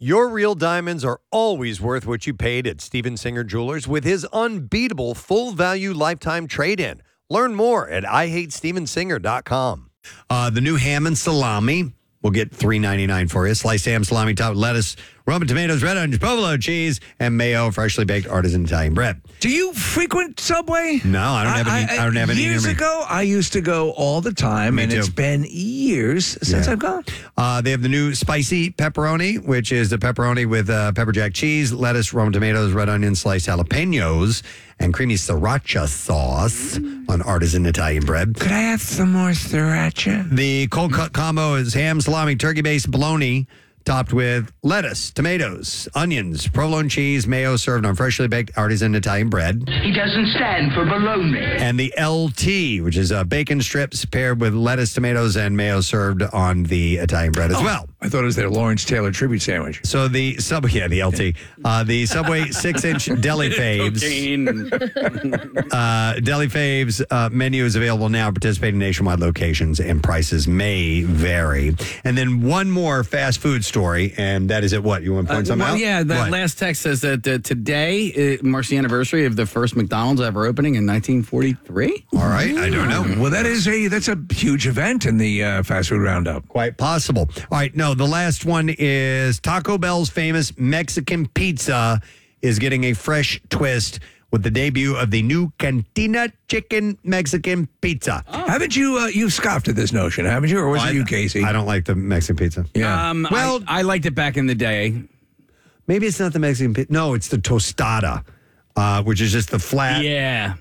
Your real diamonds are always worth what you paid at Steven Singer Jewelers with his unbeatable full value lifetime trade-in. Learn more at IHateStevenSinger.com. The new ham and salami will get $3.99 for you. Sliced ham, salami, topped with lettuce, Roman tomatoes, red onions, provolone cheese, and mayo, freshly baked artisan Italian bread. Do you frequent Subway? No, I don't have any. Years ago, I used to go all the time, Me and too. It's been years since I've gone. They have the new spicy pepperoni, which is the pepperoni with pepper jack cheese, lettuce, Roman tomatoes, red onions, sliced jalapenos, and creamy sriracha sauce on artisan Italian bread. Could I have some more sriracha? The cold cut combo is ham, salami, turkey-based bologna, topped with lettuce, tomatoes, onions, provolone cheese, mayo, served on freshly baked artisan Italian bread. He doesn't stand for bologna. And the LT, which is bacon strips paired with lettuce, tomatoes, and mayo, served on the Italian bread as well. I thought it was their Lawrence Taylor tribute sandwich. So the Subway, the LT, the Subway 6-inch Deli Faves. Deli Faves menu is available now, participating nationwide locations, and prices may vary. And then one more fast food story, and that is at what? You want to point something out? Yeah, that What? last text says that today marks the anniversary of the first McDonald's ever opening in 1943. All right, I don't know. Well, that's a huge event in the fast food roundup. Quite possible. All right, no, the last one is Taco Bell's famous Mexican pizza is getting a fresh twist with the debut of the new Cantina Chicken Mexican Pizza. Haven't you, you've scoffed at this notion, haven't you? Or was it you, Casey? I don't like the Mexican pizza. Yeah. Well, I liked it back in the day. Maybe it's not the Mexican pizza. No, it's the tostada, which is just the flat Yeah.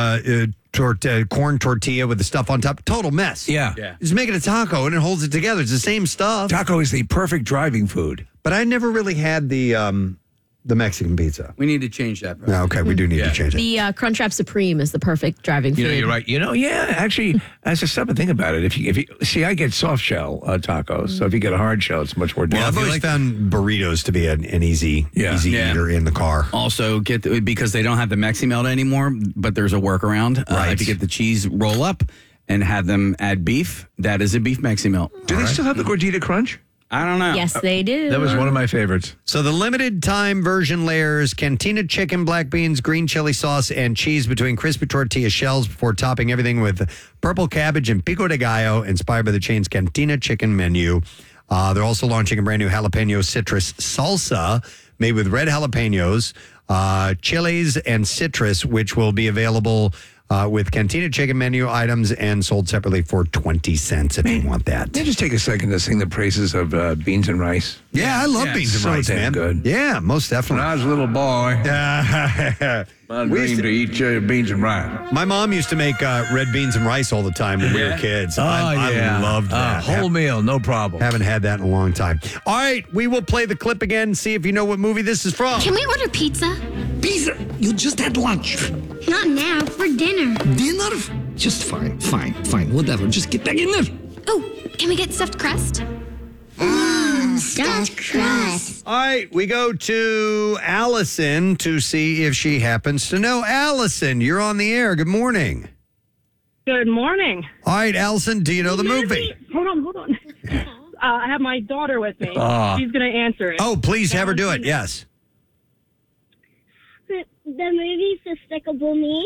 corn tortilla with the stuff on top. Total mess. Yeah. Just make it a taco and it holds it together. It's the same stuff. Taco is the perfect driving food. But I never really had the Mexican pizza. We need to change that. Bro. No, okay, we do need to change it. The Crunchwrap Supreme is the perfect driving food. You're right. Actually, as I stop and think about it, if you see, I get soft shell tacos, so if you get a hard shell, it's much more Well, difficult. I've always found burritos to be an easy Yeah. eater in the car. Also, because they don't have the Mexi Melt anymore, but there's a workaround. Right. If you get the cheese roll up and have them add beef, that is a beef Mexi Melt. Do they still have the Gordita Crunch? I don't know. Yes, they do. That was one of my favorites. So the limited time version layers Cantina chicken, black beans, green chili sauce, and cheese between crispy tortilla shells before topping everything with purple cabbage and pico de gallo, inspired by the chain's Cantina chicken menu. They're also launching a brand new jalapeno citrus salsa made with red jalapenos, chilies, and citrus, which will be available with Cantina chicken menu items and sold separately for 20 cents if you want that. Can I just take a second to sing the praises of beans and rice? Yeah, I love beans and so rice, damn man. good. Yeah, most When definitely. I was a little boy, I We used dreamed to eat beans and rice. My mom used to make red beans and rice all the time when we were kids. I loved that. Whole meal, no problem. Haven't had that in a long time. All right, we will play the clip again, see if you know what movie this is from. Can we order pizza? Pizza? You just had lunch. Not now, for dinner. Dinner? Just fine, whatever. Just get back in there. Oh, can we get stuffed crust? Stuffed crust. All right, we go to Allison to see if she happens to know. Allison, you're on the air. Good morning. Good morning. All right, Allison, do you know the movie? Hold on. I have my daughter with me. She's going to answer it. Oh, please have her do it. Yes. The movie's Despicable Me.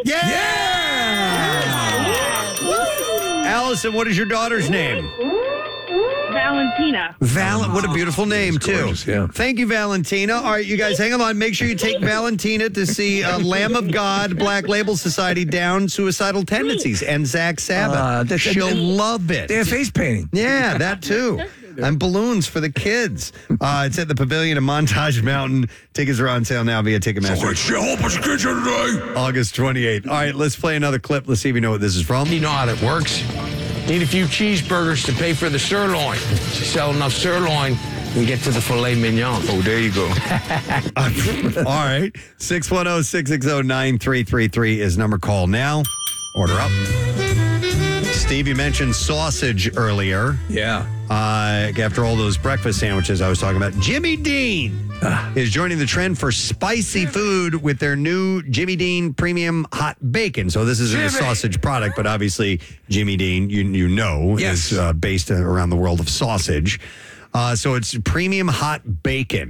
Allison, what is your daughter's name? Valentina. What a beautiful name, too. gorgeous, yeah. Thank you, Valentina. All right, you guys, hang on. Make sure you take Valentina to see Lamb of God, Black Label Society, Down Suicidal Tendencies, and Zach Sabbath. She'll love it. They have face painting. Yeah, that too. And balloons for the kids. It's at the Pavilion in Montage Mountain. Tickets are on sale now via Ticketmaster. August 28th. All right, let's play another clip. Let's see if you know what this is from. You know how that works. Need a few cheeseburgers to pay for the sirloin. Sell enough sirloin, we get to the filet mignon. Oh, there you go. All right. 610-660-9333 is number. Call now. Order up. Steve, you mentioned sausage earlier. Yeah. After all those breakfast sandwiches I was talking about, Jimmy Dean is joining the trend for spicy food with their new Jimmy Dean Premium Hot Bacon. So this isn't a sausage product, but obviously Jimmy Dean, you know, Yes. is based around the world of sausage. So it's Premium Hot Bacon.